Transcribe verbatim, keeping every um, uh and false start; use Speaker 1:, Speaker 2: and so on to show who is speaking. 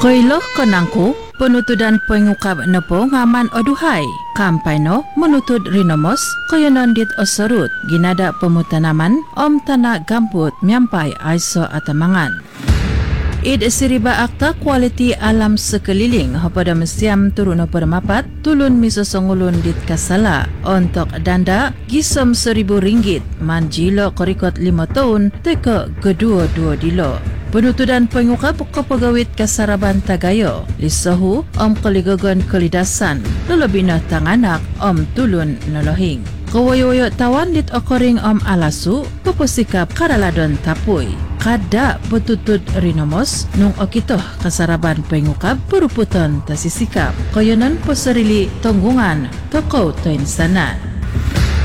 Speaker 1: Koiloh konangku, penutudan pengukap nepo ngaman oduhai. Kampai no menutut rinomos koyonon dit osorut ginada pemutanaman om tanah gambut miampai aiso atamangan. Id siriba akta kualiti alam sekeliling pada mesiam turun permapat tulun miso songulun dit kasala untuk danda gisom seribu ringgit manjilo korikot lima tahun teka kedua-dua dilo. Penutudan pengukap kepegawit kasaraban Tagayo lisahu om keligogon kelidasan lelebina tanganak om tulun nolohing. Kawayo-wayo tawan dit okoring om alasu kepusikap karaladon tapui. Kada betutut rinomos nung okitoh kasaraban pengukap peruputan tasisikap. Koyonan poserili tonggungan toko toin sana.